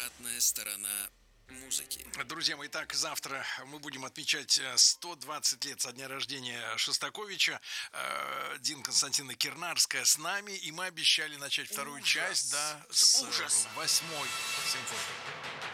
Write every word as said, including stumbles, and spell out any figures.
Обратная сторона музыки. Друзья мои, так, завтра мы будем отмечать сто двадцать лет со дня рождения Шостаковича. Дина Константиновна Кирнарская с нами, и мы обещали начать вторую Ужас. часть, да, С с ужасом. восьмой симфонии.